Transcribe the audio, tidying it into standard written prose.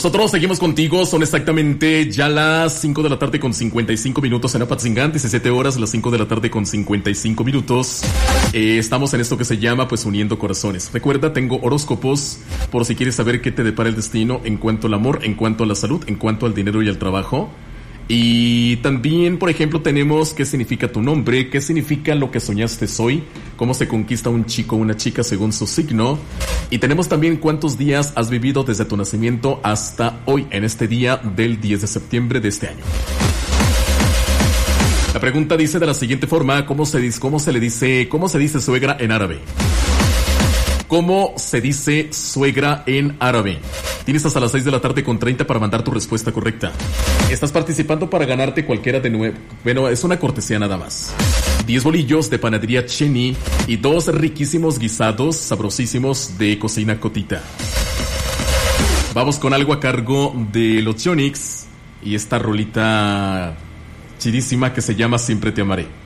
Nosotros seguimos contigo, son exactamente ya las 5 de la tarde con 55 minutos en Apatzingán, 17 horas, las 5 de la tarde con 55 minutos. Estamos en esto que se llama, pues, Uniendo Corazones. Recuerda, tengo horóscopos por si quieres saber qué te depara el destino en cuanto al amor, en cuanto a la salud, en cuanto al dinero y al trabajo. Y también, por ejemplo, tenemos qué significa tu nombre, qué significa lo que soñaste hoy, cómo se conquista un chico o una chica según su signo. Y tenemos también cuántos días has vivido desde tu nacimiento hasta hoy, en este día del 10 de septiembre de este año. La pregunta dice de la siguiente forma: ¿cómo se dice suegra en árabe? ¿Cómo se dice suegra en árabe? Tienes hasta las 6 de la tarde con 30 para mandar tu respuesta correcta. Estás participando para ganarte cualquiera de 9. Bueno, es una cortesía nada más. 10 bolillos de panadería Cheni y 2 riquísimos guisados sabrosísimos de cocina Cotita. Vamos con algo a cargo de los Chonix y esta rolita chidísima que se llama Siempre te amaré.